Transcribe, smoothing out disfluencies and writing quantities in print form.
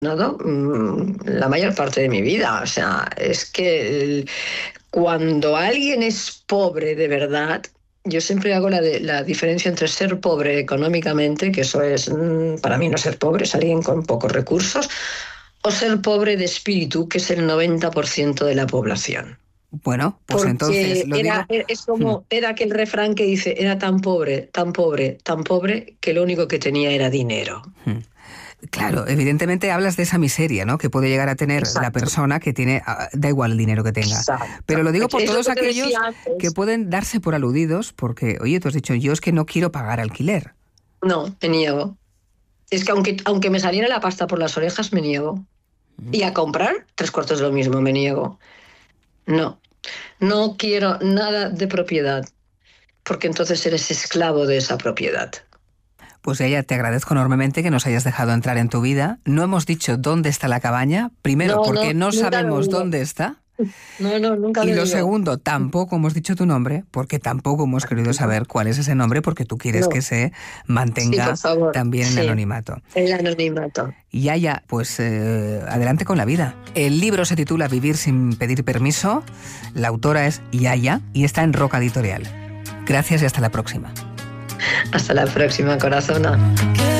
la mayor parte de mi vida. O sea, es que cuando alguien es pobre de verdad, yo siempre hago la diferencia entre ser pobre económicamente, que eso es, para mí no ser pobre, es alguien con pocos recursos, o ser pobre de espíritu, que es el 90% de la población. Bueno, pues entonces Porque lo digo. era aquel refrán que dice, era tan pobre, tan pobre, tan pobre, que lo único que tenía era dinero. Claro, evidentemente hablas de esa miseria, ¿no?, que puede llegar a tener la Exacto, persona que tiene, da igual el dinero que tenga. Pero exacto. lo digo por Es lo todos que te decía aquellos que antes. pueden darse por aludidos, porque, oye, tú has dicho, yo es que no quiero pagar alquiler. No, me niego. Es que aunque me saliera la pasta por las orejas, me niego. Y a comprar, 3/4 de lo mismo, me niego. No, no quiero nada de propiedad, porque entonces eres esclavo de esa propiedad. Pues ella, te agradezco enormemente que nos hayas dejado entrar en tu vida. No hemos dicho dónde está la cabaña, primero No, porque no, no nunca lo sabemos digo. dónde está, No, no, nunca y lo lo digo. segundo, tampoco hemos dicho tu nombre, porque tampoco hemos querido saber cuál es ese nombre, porque tú quieres que No, se sí, por mantenga favor, también en sí, anonimato. el anonimato. Y Yaya, pues adelante con la vida. El libro se titula Vivir sin pedir permiso, la autora es Yaya y está en Roca Editorial. Gracias y hasta la próxima. Hasta la próxima, corazona.